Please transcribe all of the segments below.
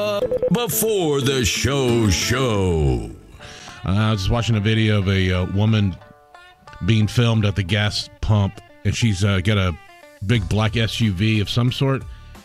Before the show. I was watching a video of a woman being filmed at the gas pump, and she's got a big black SUV of some sort,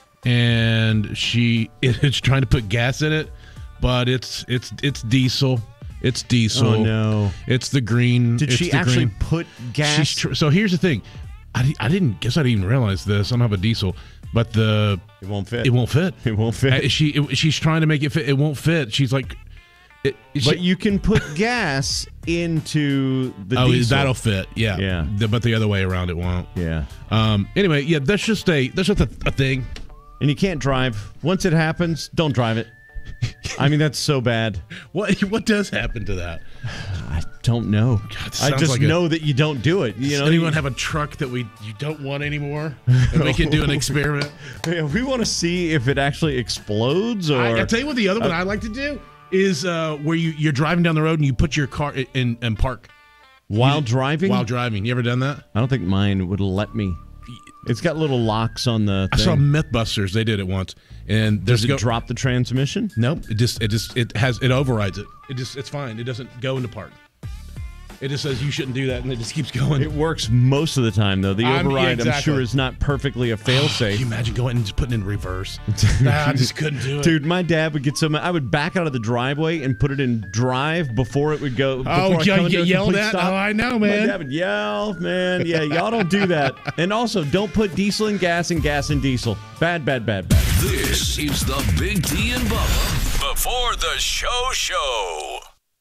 and she is trying to put gas in it, but it's diesel. It's diesel. Oh no! It's the green. Did she actually put gas? So here's the thing. I didn't even realize this. I don't have a diesel, but it won't fit. It won't fit. It won't fit. She's trying to make it fit. It won't fit. She's like, but you can put gas into the diesel. That'll fit. Yeah. But the other way around, it won't. Yeah. Anyway, yeah. That's just a thing. And you can't drive. Once it happens, don't drive it. I mean, that's so bad. What does happen to that? I don't know. God, I just know that you don't do it. Does anyone have a truck that you don't want anymore? And we can do an experiment. Yeah, we want to see if it actually explodes. Or I'll tell you what the other one I like to do is where you're driving down the road and you put your car in and park. While driving? While driving. You ever done that? I don't think mine would let me. It's got little locks on the thing. I saw Mythbusters. They did it once. And does it drop the transmission? Nope. It overrides it. It's fine. It doesn't go into park. It just says you shouldn't do that, and it just keeps going. It works most of the time, though. The override, I'm sure, is not perfectly a fail-safe. Can you imagine going and just putting it in reverse? I just couldn't do it. Dude, my dad would get so mad. I would back out of the driveway and put it in drive before it would go. You get yelled at? Stop. Oh, I know, man. My dad would yell, man. Yeah, y'all don't do that. And also, don't put diesel in gas and gas in diesel. Bad. This is the Big D and Bubba Before the Show.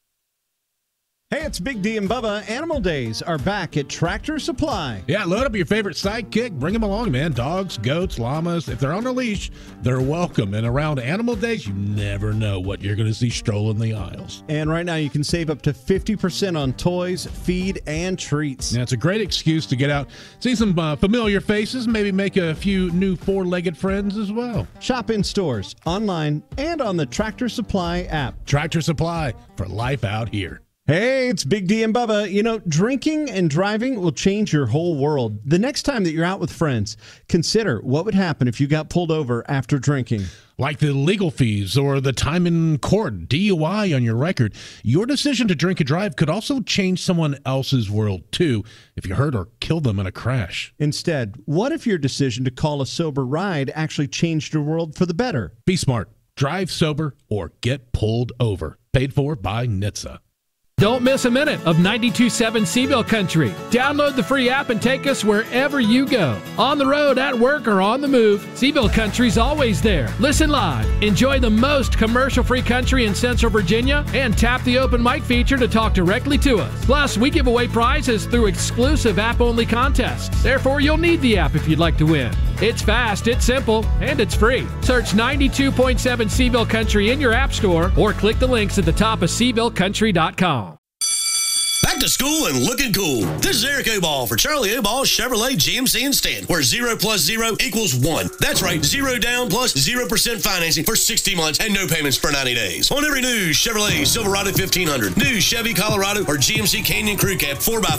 Hey, it's Big D and Bubba. Animal Days are back at Tractor Supply. Yeah, load up your favorite sidekick. Bring them along, man. Dogs, goats, llamas. If they're on a leash, they're welcome. And around Animal Days, you never know what you're going to see strolling the aisles. And right now, you can save up to 50% on toys, feed, and treats. Now, it's a great excuse to get out, see some familiar faces, maybe make a few new four-legged friends as well. Shop in stores, online, and on the Tractor Supply app. Tractor Supply, for life out here. Hey, it's Big D and Bubba. You know, drinking and driving will change your whole world. The next time that you're out with friends, consider what would happen if you got pulled over after drinking. Like the legal fees or the time in court, DUI on your record. Your decision to drink and drive could also change someone else's world, too, if you hurt or kill them in a crash. Instead, what if your decision to call a sober ride actually changed your world for the better? Be smart. Drive sober or get pulled over. Paid for by NHTSA. Don't miss a minute of 92.7 Seville Country. Download the free app and take us wherever you go. On the road, at work, or on the move, Seville Country's always there. Listen live. Enjoy the most commercial-free country in Central Virginia and tap the open mic feature to talk directly to us. Plus, we give away prizes through exclusive app-only contests. Therefore, you'll need the app if you'd like to win. It's fast, it's simple, and it's free. Search 92.7 Seville Country in your app store or click the links at the top of SevilleCountry.com. Back to school and looking cool. This is Eric Oball for Charlie Oball Chevrolet GMC and Stand, where 0 plus 0 equals 1. That's right, 0 down plus 0% financing for 60 months and no payments for 90 days. On every new Chevrolet Silverado 1500, new Chevy Colorado, or GMC Canyon Crew Cab 4x4,